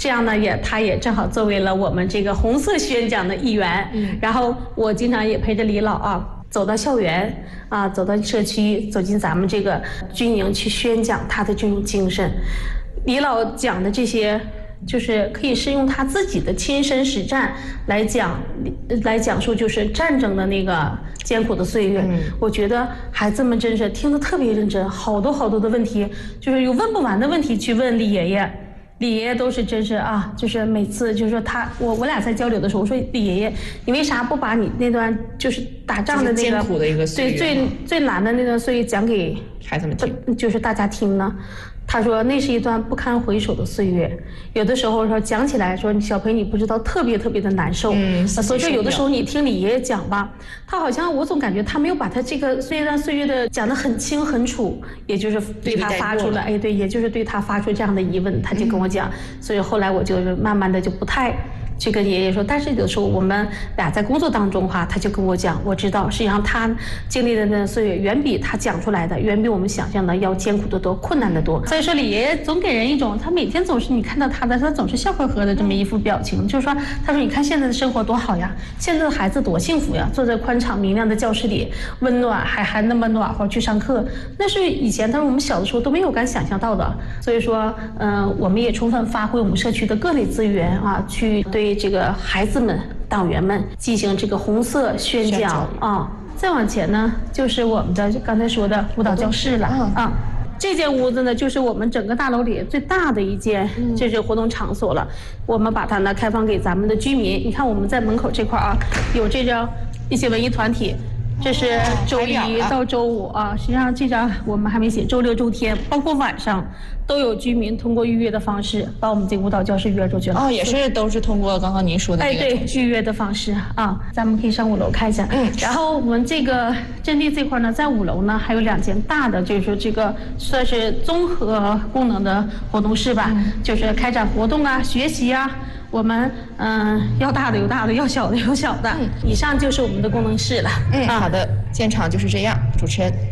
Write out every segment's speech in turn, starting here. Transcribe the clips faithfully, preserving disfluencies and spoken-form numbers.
这样呢也他也正好作为了我们这个红色宣讲的一员，嗯，然后我经常也陪着李老啊走到校园啊，走到社区，走进咱们这个军营去宣讲他的这种精神。李老讲的这些，就是可以是用他自己的亲身实战来讲，来讲述就是战争的那个艰苦的岁月。嗯、我觉得孩子们真是听得特别认真，好多好多的问题，就是有问不完的问题去问李爷爷。李爷爷都是真是啊，就是每次就是说他我我俩在交流的时候，我说李爷爷，你为啥不把你那段就是打仗的那个艰苦的一个岁月， 对最最难的那段岁月讲给孩子们听， 就是大家听呢？他说那是一段不堪回首的岁月，有的时候说讲起来说小培你不知道特别特别的难受，嗯，所以说有的时候你听李爷爷讲吧，他好像我总感觉他没有把他这个这段岁月的讲得很清很楚，也就是对他发出了哎对，也就是对他发出这样的疑问，他就跟我讲，嗯、所以后来我就慢慢的就不太去跟爷爷说，但是有时候我们俩在工作当中哈，他就跟我讲，我知道实际上他经历的那岁月远比他讲出来的，远比我们想象的要艰苦得多，困难得多。所以说李爷爷总给人一种，他每天总是你看到他的，他总是笑呵呵的这么一副表情，就是说，他说你看现在的生活多好呀，现在的孩子多幸福呀，坐在宽敞明亮的教室里，温暖还还那么暖和去上课，那是以前他说我们小的时候都没有敢想象到的。所以说，嗯、呃，我们也充分发挥我们社区的各类资源啊，去对这个孩子们、党员们进行这个红色宣讲啊。再往前呢，就是我们的刚才说的舞蹈教室了啊。这间屋子呢，就是我们整个大楼里最大的一间，这是活动场所了。我们把它呢开放给咱们的居民。你看我们在门口这块啊，有这张一些文艺团体。这是周一到周五啊，实际上这张我们还没写，周六周天包括晚上都有居民通过预约的方式把我们这个舞蹈教室约出去了。 哦，也是都是通过刚刚您说的那个。 哎，对，预约的方式啊，咱们可以上五楼看一下。嗯，然后我们这个阵地这块呢，在五楼呢还有两间大的，就是说这个算是综合功能的活动室吧，嗯、就是开展活动啊、学习啊。我们嗯、呃，要大的有大的，要小的有小的。嗯，以上就是我们的功能室了。 嗯，啊、好的，现场就是这样，主持人。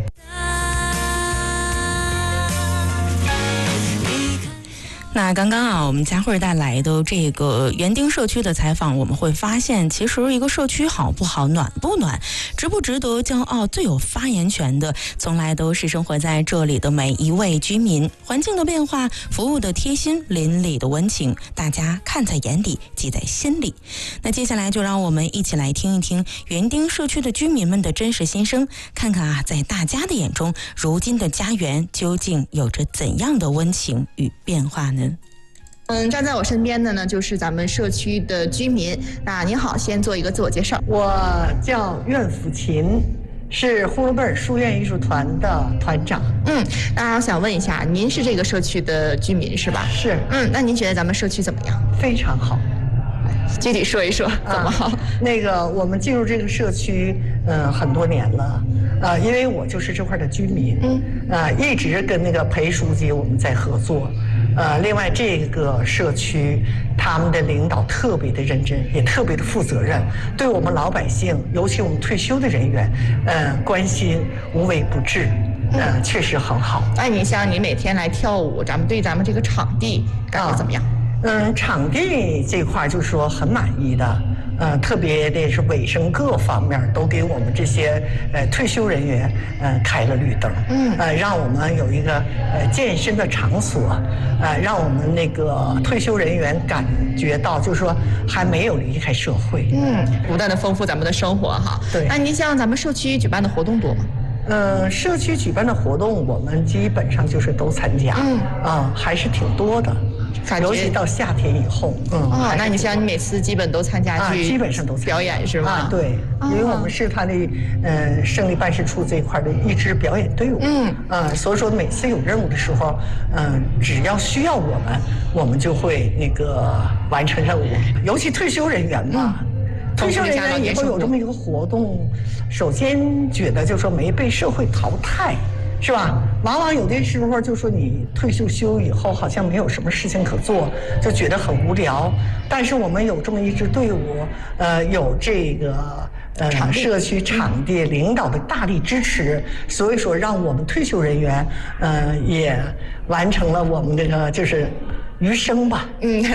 那刚刚啊，我们佳慧带来的这个园丁社区的采访，我们会发现，其实一个社区好不好、暖不暖、值不值得骄傲，最有发言权的，从来都是生活在这里的每一位居民。环境的变化，服务的贴心，邻里的温情，大家看在眼里，记在心里。那接下来就让我们一起来听一听园丁社区的居民们的真实心声，看看啊，在大家的眼中，如今的家园究竟有着怎样的温情与变化呢？ 嗯，站在我身边的呢，就是咱们社区的居民。那您好，先做一个自我介绍。 我叫苑福琴，是呼伦贝尔书院艺术团的团长。 嗯，那我想问一下，您是这个社区的居民是吧？ 是。 嗯，那您觉得咱们社区怎么样？ 非常好。 具体说一说怎么好？ 啊、那个，我们进入这个社区，嗯、呃，很多年了。呃，因为我就是这块的居民，嗯，呃，一直跟那个裴书记我们在合作。呃，另外这个社区他们的领导特别的认真，也特别的负责任，对我们老百姓，尤其我们退休的人员，呃，关心无微不至，呃，嗯、确实很好。 哎，你像你每天来跳舞，咱们对咱们这个场地感觉怎么样？啊、 嗯，场地这块就是说很满意的。呃，特别的是卫生各方面都给我们这些呃退休人员呃开了绿灯，嗯，呃，让我们有一个呃健身的场所，呃，让我们那个退休人员感觉到就是说还没有离开社会， 嗯，不断的丰富咱们的生活哈。 对， 那您像咱们社区举办的活动多吗？ 呃，社区举办的活动我们基本上就是都参加，嗯，啊、呃，还是挺多的。尤其到夏天以后，嗯， 哦，那你像你每次基本都参加去、 啊，基本上都表演是吗？ 啊，对，啊、因为我们是他的呃胜利办事处这一块的一支表演队伍，嗯，啊，所以说每次有任务的时候，嗯、呃，只要需要我们，我们就会那个完成任务。尤其退休人员嘛。嗯，退休人员以后有这么一个活动，首先觉得就是说没被社会淘汰。是吧？往往有的时候就说你退休休以后好像没有什么事情可做，就觉得很无聊。但是我们有这么一支队伍，呃，有这个呃社区场地领导的大力支持，所以说让我们退休人员呃也完成了我们这个就是余生吧。嗯。